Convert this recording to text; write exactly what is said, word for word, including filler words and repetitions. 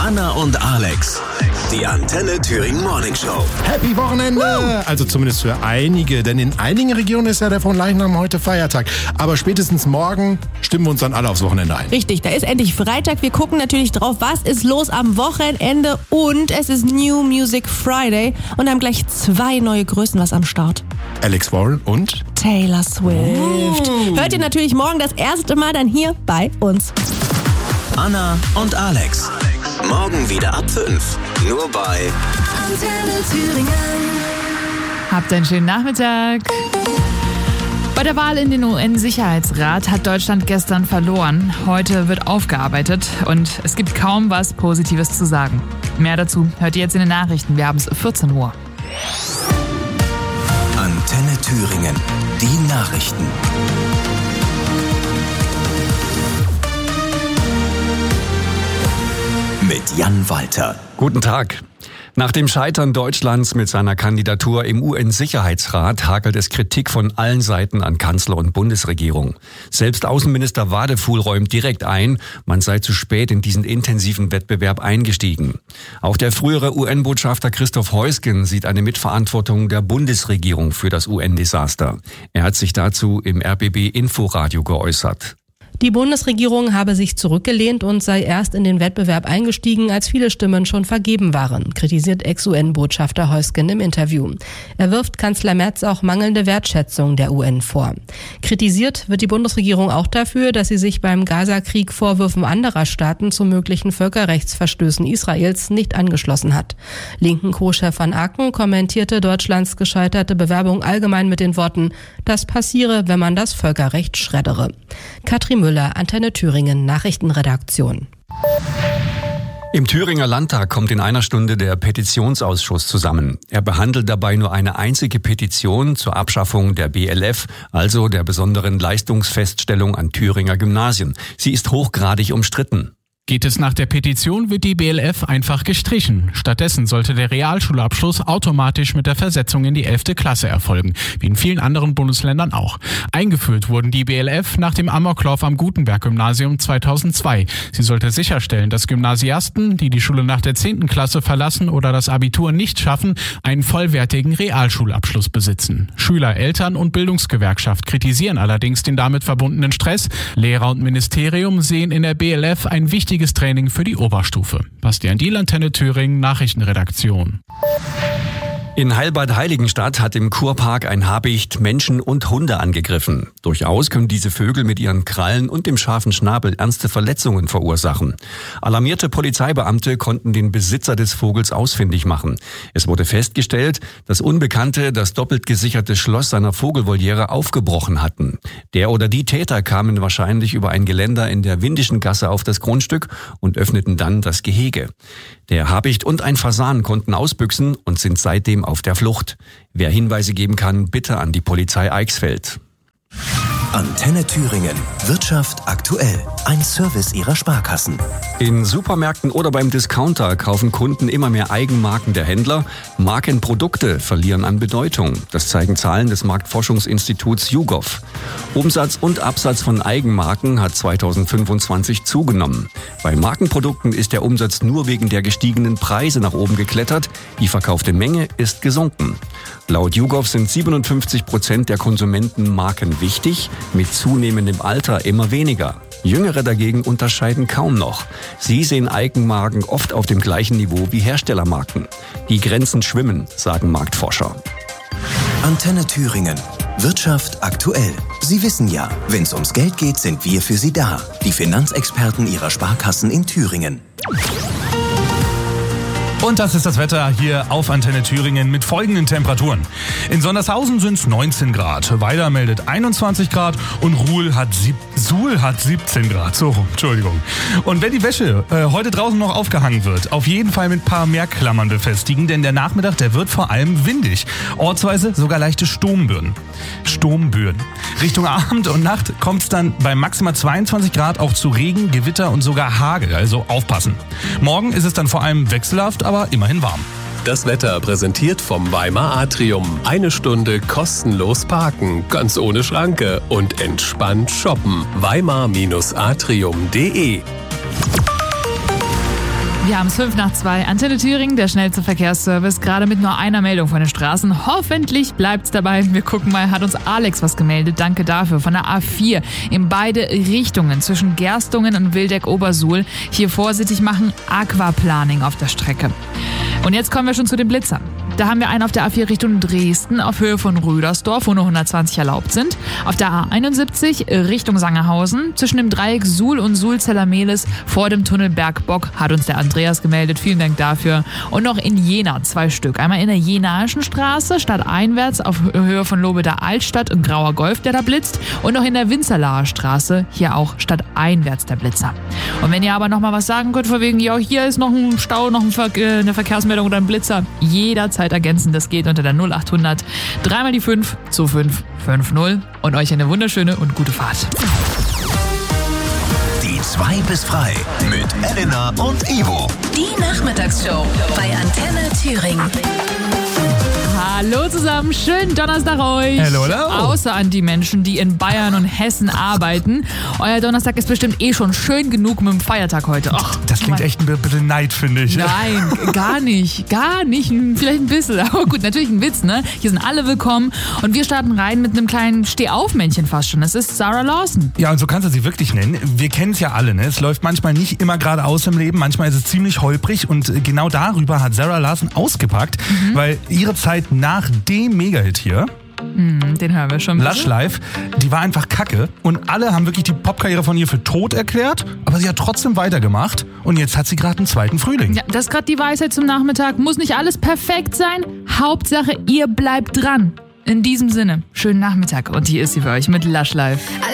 Anna und Alex, die Antenne Thüringen Morning Show. Happy Wochenende! Uh. Also zumindest für einige, denn in einigen Regionen ist ja der Fronleichnam heute Feiertag. Aber spätestens morgen stimmen wir uns dann alle aufs Wochenende ein. Richtig, da ist endlich Freitag. Wir gucken natürlich drauf, was ist los am Wochenende. Und es ist New Music Friday und haben gleich zwei neue Größen was am Start. Alex Warren und Taylor Swift. Uh. Hört ihr natürlich morgen das erste Mal dann hier bei uns. Anna und Alex. Morgen wieder ab fünf. Nur bei Antenne Thüringen. Habt einen schönen Nachmittag. Bei der Wahl in den U N-Sicherheitsrat hat Deutschland gestern verloren. Heute wird aufgearbeitet und es gibt kaum was Positives zu sagen. Mehr dazu hört ihr jetzt in den Nachrichten. Wir haben es vierzehn Uhr. Antenne Thüringen. Die Nachrichten. Mit Jan Walter. Guten Tag. Nach dem Scheitern Deutschlands mit seiner Kandidatur im U N-Sicherheitsrat hakelt es Kritik von allen Seiten an Kanzler und Bundesregierung. Selbst Außenminister Wadefuhl räumt direkt ein, man sei zu spät in diesen intensiven Wettbewerb eingestiegen. Auch der frühere U N-Botschafter Christoph Heusgen sieht eine Mitverantwortung der Bundesregierung für das U N-Desaster. Er hat sich dazu im R B B-Inforadio geäußert. Die Bundesregierung habe sich zurückgelehnt und sei erst in den Wettbewerb eingestiegen, als viele Stimmen schon vergeben waren, kritisiert Ex-U N-Botschafter Heusgen im Interview. Er wirft Kanzler Merz auch mangelnde Wertschätzung der U N vor. Kritisiert wird die Bundesregierung auch dafür, dass sie sich beim Gaza-Krieg Vorwürfen anderer Staaten zu möglichen Völkerrechtsverstößen Israels nicht angeschlossen hat. Linken Co-Chef Van Aken kommentierte Deutschlands gescheiterte Bewerbung allgemein mit den Worten: Das passiere, wenn man das Völkerrecht schreddere. Katrin Müller, Antenne Thüringen, Nachrichtenredaktion. Im Thüringer Landtag kommt in einer Stunde der Petitionsausschuss zusammen. Er behandelt dabei nur eine einzige Petition zur Abschaffung der B L F, also der besonderen Leistungsfeststellung an Thüringer Gymnasien. Sie ist hochgradig umstritten. Geht es nach der Petition, wird die B L F einfach gestrichen. Stattdessen sollte der Realschulabschluss automatisch mit der Versetzung in die elfte Klasse erfolgen, wie in vielen anderen Bundesländern auch. Eingeführt wurden die B L F nach dem Amoklauf am Gutenberg-Gymnasium zweitausendzwei. Sie sollte sicherstellen, dass Gymnasiasten, die die Schule nach der zehnten Klasse verlassen oder das Abitur nicht schaffen, einen vollwertigen Realschulabschluss besitzen. Schüler, Eltern und Bildungsgewerkschaft kritisieren allerdings den damit verbundenen Stress. Lehrer und Ministerium sehen in der B L F ein wichtiges Training für die Oberstufe. Bastian Diel, Antenne Thüringen, Nachrichtenredaktion. In Heilbad-Heiligenstadt hat im Kurpark ein Habicht Menschen und Hunde angegriffen. Durchaus können diese Vögel mit ihren Krallen und dem scharfen Schnabel ernste Verletzungen verursachen. Alarmierte Polizeibeamte konnten den Besitzer des Vogels ausfindig machen. Es wurde festgestellt, dass Unbekannte das doppelt gesicherte Schloss seiner Vogelvoliere aufgebrochen hatten. Der oder die Täter kamen wahrscheinlich über ein Geländer in der Windischen Gasse auf das Grundstück und öffneten dann das Gehege. Der Habicht und ein Fasan konnten ausbüchsen und sind seitdem auf der Flucht. Wer Hinweise geben kann, bitte an die Polizei Eichsfeld. Antenne Thüringen. Wirtschaft aktuell. Ein Service Ihrer Sparkassen. In Supermärkten oder beim Discounter kaufen Kunden immer mehr Eigenmarken der Händler. Markenprodukte verlieren an Bedeutung. Das zeigen Zahlen des Marktforschungsinstituts YouGov. Umsatz und Absatz von Eigenmarken hat zweitausendfünfundzwanzig zugenommen. Bei Markenprodukten ist der Umsatz nur wegen der gestiegenen Preise nach oben geklettert. Die verkaufte Menge ist gesunken. Laut YouGov sind siebenundfünfzig Prozent der Konsumenten Marken wichtig, mit zunehmendem Alter immer weniger. Jüngere dagegen unterscheiden kaum noch. Sie sehen Eigenmarken oft auf dem gleichen Niveau wie Herstellermarken. Die Grenzen schwimmen, sagen Marktforscher. Antenne Thüringen. Wirtschaft aktuell. Sie wissen ja, wenn es ums Geld geht, sind wir für Sie da. Die Finanzexperten Ihrer Sparkassen in Thüringen. Und das ist das Wetter hier auf Antenne Thüringen mit folgenden Temperaturen. In Sondershausen sind es neunzehn Grad, Weida meldet einundzwanzig Grad und Ruhl hat, sieb- Suhl hat siebzehn Grad. So rum, Entschuldigung. Und wenn die Wäsche äh, heute draußen noch aufgehangen wird, auf jeden Fall mit ein paar mehr Klammern befestigen, denn der Nachmittag, der wird vor allem windig. Ortsweise sogar leichte Sturmböen. Sturmböen. Richtung Abend und Nacht kommt es dann bei maximal zweiundzwanzig Grad auch zu Regen, Gewitter und sogar Hagel, also aufpassen. Morgen ist es dann vor allem wechselhaft, aber immerhin warm. Das Wetter präsentiert vom Weimar Atrium. Eine Stunde kostenlos parken, ganz ohne Schranke und entspannt shoppen. Weimar Atrium punkt de Wir haben es fünf nach zwei. Antenne Thüringen, der schnellste Verkehrsservice, gerade mit nur einer Meldung von den Straßen. Hoffentlich bleibt's dabei. Wir gucken mal, hat uns Alex was gemeldet. Danke dafür. Von der A vier in beide Richtungen zwischen Gerstungen und Wildeck-Obersuhl. Hier vorsichtig machen, Aquaplaning auf der Strecke. Und jetzt kommen wir schon zu den Blitzern. Da haben wir einen auf der A vier Richtung Dresden auf Höhe von Rüdersdorf, wo nur hundertzwanzig erlaubt sind. Auf der A einundsiebzig Richtung Sangerhausen zwischen dem Dreieck Suhl und Suhl-Zellermehlis vor dem Tunnel Bergbock hat uns der Andreas gemeldet. Vielen Dank dafür. Und noch in Jena zwei Stück. Einmal in der Jenaischen Straße, stadteinwärts auf Höhe von Lobeder Altstadt und Grauer Golf, der da blitzt. Und noch in der Winzerlaher Straße, hier auch stadteinwärts der Blitzer. Und wenn ihr aber noch mal was sagen könnt, von wegen, ja, hier ist noch ein Stau, noch ein Ver- eine Verkehrsmeldung oder ein Blitzer, jederzeit ergänzen. Das geht unter der null achthundert dreimal die fünf zu fünf fünf null und euch eine wunderschöne und gute Fahrt. Die zwei bis frei mit Elena und Ivo. Die Nachmittagsshow bei Antenne Thüringen. Hallo zusammen, schönen Donnerstag euch. Hello, hello. Außer an die Menschen, die in Bayern und Hessen arbeiten. Euer Donnerstag ist bestimmt eh schon schön genug mit dem Feiertag heute. Och, Das klingt echt ein bisschen Neid, finde ich. Nein, gar nicht, gar nicht, vielleicht ein bisschen, aber gut, natürlich ein Witz, ne? Hier sind alle willkommen und wir starten rein mit einem kleinen Steh-auf-Männchen fast schon. Es ist Zara Larsson. Ja, und so kannst du sie wirklich nennen. Wir kennen es ja alle, ne? Es läuft manchmal nicht immer geradeaus im Leben, manchmal ist es ziemlich holprig und genau darüber hat Zara Larsson ausgepackt, mhm. weil ihre Zeit nach dem Mega-Hit hier, mm, den hören wir schon. Lush Life, die war einfach kacke und alle haben wirklich die Popkarriere von ihr für tot erklärt, aber sie hat trotzdem weitergemacht und jetzt hat sie gerade einen zweiten Frühling. Ja, das ist gerade die Weisheit zum Nachmittag. Muss nicht alles perfekt sein, Hauptsache ihr bleibt dran. In diesem Sinne, schönen Nachmittag und hier ist sie für euch mit Lush Life.